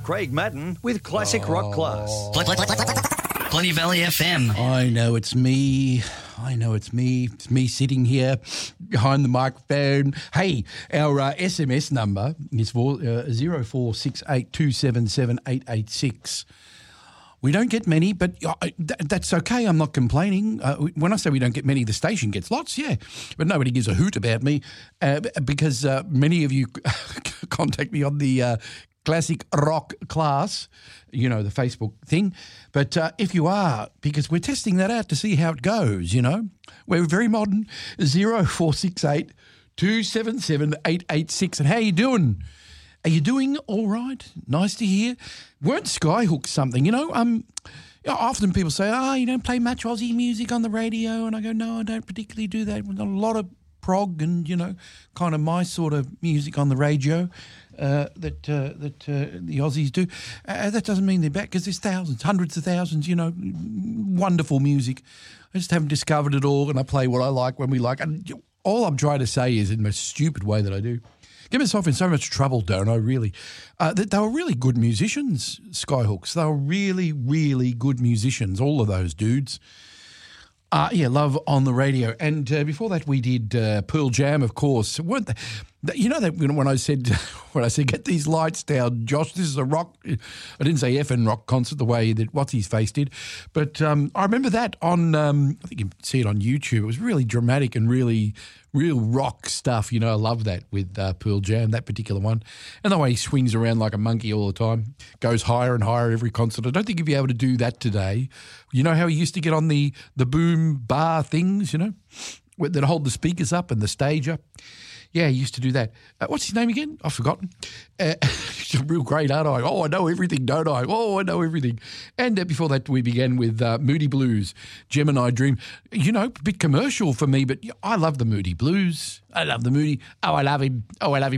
Craig Madden with Classic Rock Class. Plenty Valley FM. I know it's me. It's me sitting here behind the microphone. Hey, our SMS number is 0468277886. We don't get many, but that's okay. I'm not complaining. When I say we don't get many, the station gets lots, yeah. But nobody gives a hoot about me because many of you contact me on the Classic Rock Class, you know, the Facebook thing. But if you are, because we're testing that out to see how it goes, you know. We're very modern. 0468 277 886. And how you doing? Are you doing all right? Nice to hear. Weren't Skyhook something? You know, often people say, you don't play much Aussie music on the radio. And I go, no, I don't particularly do that. We've got a lot of prog and, you know, kind of my sort of music on the radio that the Aussies do. That doesn't mean they're bad because there's thousands, hundreds of thousands, you know, wonderful music. I just haven't discovered it all and I play what I like when we like. And all I'm trying to say is in the stupid way that I do. Get myself in so much trouble, don't I, really? They were really good musicians, Skyhooks. They were really, really good musicians, all of those dudes. Love on the radio. And before that we did Pearl Jam, of course. Weren't they? You know that when I said get these lights down, Josh, this is a rock. I didn't say effing rock concert the way that What's His Face did, but I remember that on. I think you can see it on YouTube. It was really dramatic and really real rock stuff. You know, I love that with Pearl Jam, that particular one, and the way he swings around like a monkey all the time, goes higher and higher every concert. I don't think you'd be able to do that today. You know how he used to get on the boom bar things, you know, that hold the speakers up and the stage up. Yeah, he used to do that. What's his name again? I've forgotten. Real great, aren't I? Oh, I know everything, don't I? Oh, I know everything. And before that, we began with Moody Blues, Gemini Dream. You know, a bit commercial for me, but I love the Moody Blues. I love the Moody. Oh, I love him.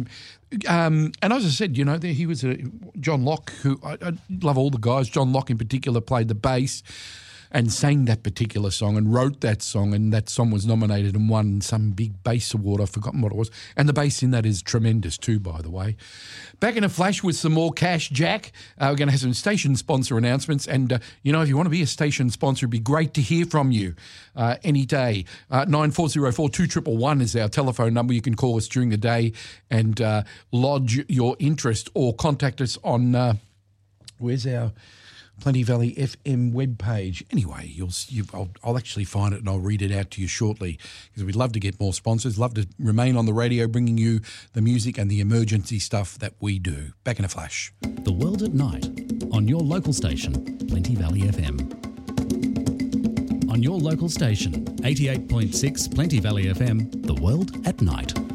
And as I said, you know, he was John Locke, who I love all the guys. John Locke in particular played the bass and sang that particular song and wrote that song, and that song was nominated and won some big bass award. I've forgotten what it was. And the bass in that is tremendous too, by the way. Back in a flash with some more cash, Jack. We're going to have some station sponsor announcements. And, you know, if you want to be a station sponsor, it'd be great to hear from you any day. 9404 2111 is our telephone number. You can call us during the day and lodge your interest or contact us on, where's our Plenty Valley FM webpage. Anyway, I'll actually find it and I'll read it out to you shortly because we'd love to get more sponsors, love to remain on the radio bringing you the music and the emergency stuff that we do. Back in a flash. The World at Night on your local station, Plenty Valley FM. On your local station, 88.6 Plenty Valley FM, The World at Night.